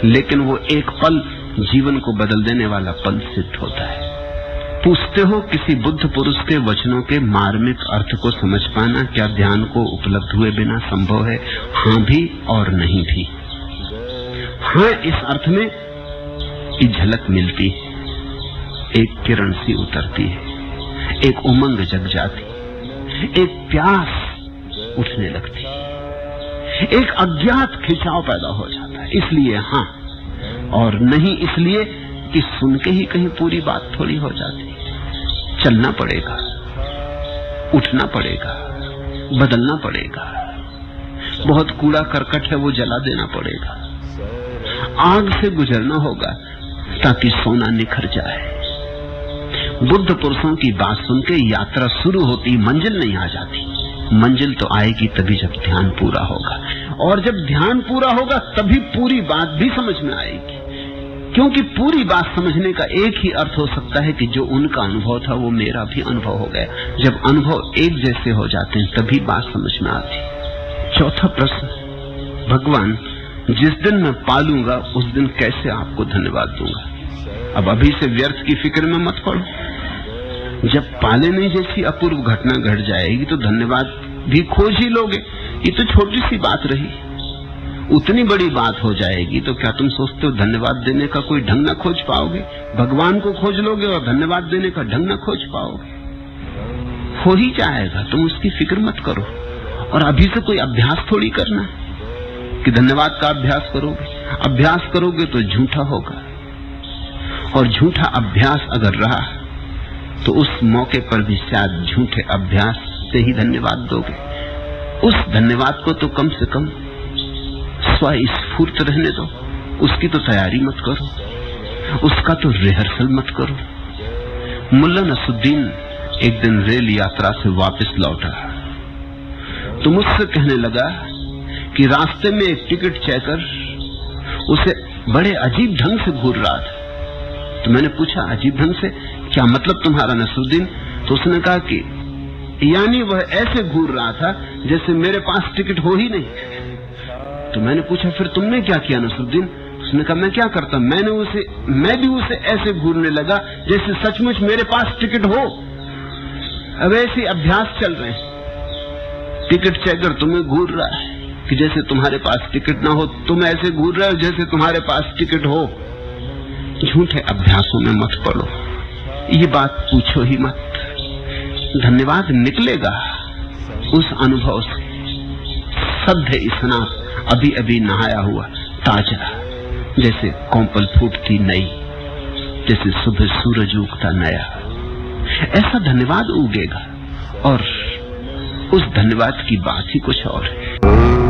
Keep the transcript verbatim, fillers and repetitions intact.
लेकिन वो एक पल जीवन को बदल देने वाला पल सिद्ध होता है। पूछते हो किसी बुद्ध पुरुष के वचनों के मार्मिक अर्थ को समझ पाना क्या ध्यान को उपलब्ध हुए बिना संभव है? हाँ भी और नहीं भी। हाँ, इस अर्थ में की झलक मिलती है, एक किरण सी उतरती है, एक उमंग जग जाती, एक प्यास उठने लगती, एक अज्ञात खिंचाव पैदा हो जाता है। इसलिए हाँ, और नहीं इसलिए कि सुन के ही कहीं पूरी बात थोड़ी हो जाती। चलना पड़ेगा, उठना पड़ेगा, बदलना पड़ेगा। बहुत कूड़ा करकट है, वो जला देना पड़ेगा। आग से गुजरना होगा ताकि सोना निखर जाए। बुद्ध पुरुषों की बात सुन के यात्रा शुरू होती, मंजिल नहीं आ जाती। मंजिल तो आएगी तभी जब ध्यान पूरा होगा, और जब ध्यान पूरा होगा तभी पूरी बात भी समझ में आएगी। क्योंकि पूरी बात समझने का एक ही अर्थ हो सकता है कि जो उनका अनुभव था वो मेरा भी अनुभव हो गया। जब अनुभव एक जैसे हो जाते हैं तभी बात समझ में आती। चौथा प्रश्न, भगवान जिस दिन मैं पालूंगा उस दिन कैसे आपको धन्यवाद दूंगा? अब अभी से व्यर्थ की फिक्र में मत पड़ो। जब पाले नहीं जैसी अपूर्व घटना घट जाएगी तो धन्यवाद भी खोज ही लोगे। ये तो छोटी सी बात रही, उतनी बड़ी बात हो जाएगी तो क्या तुम सोचते हो धन्यवाद देने का कोई ढंग न खोज पाओगे? भगवान को खोज लोगे और धन्यवाद देने का ढंग न खोज पाओगे। हो ही जाएगा, तुम उसकी फिक्र मत करो। और अभी से कोई अभ्यास थोड़ी करना कि धन्यवाद का अभ्यास करोगे। अभ्यास करोगे तो झूठा होगा, और झूठा अभ्यास अगर रहा तो उस मौके पर भी शायद झूठे अभ्यास से ही धन्यवाद दोगे। उस धन्यवाद को तो कम से कम स्वस्फूर्त रहने दो, उसकी तो तैयारी मत करो, उसका तो रिहर्सल मत करो। मुल्ला नसरुद्दीन एक दिन रेल यात्रा से वापस लौटा तो मुझसे कहने लगा कि रास्ते में एक टिकट चेकर उसे बड़े अजीब ढंग से घूर रहा था। तो मैंने पूछा, अजीब ढंग से क्या मतलब तुम्हारा नसरुद्दीन? तो उसने कहा कि यानी वह ऐसे घूर रहा था जैसे मेरे पास टिकट हो ही नहीं। तो मैंने पूछा, फिर तुमने क्या किया नसरुद्दीन? उसने कहा, मैं क्या करता, मैंने उसे मैं भी उसे ऐसे घूरने लगा जैसे सचमुच मेरे पास टिकट हो। अब ऐसे अभ्यास चल रहे हैं। टिकट चेकर तुम्हें घूर रहा है कि जैसे तुम्हारे पास टिकट ना हो, तुम ऐसे घूर रहे हो जैसे तुम्हारे पास टिकट हो। झूठे अभ्यासों में मत पड़ो, ये बात पूछो ही मत। धन्यवाद निकलेगा उस अनुभव से, सद्य स्नान, अभी अभी नहाया हुआ ताजा, जैसे कौंपल फूटती नई, जैसे सुबह सूरज उगता नया। ऐसा धन्यवाद उगेगा, और उस धन्यवाद की बात ही कुछ और है।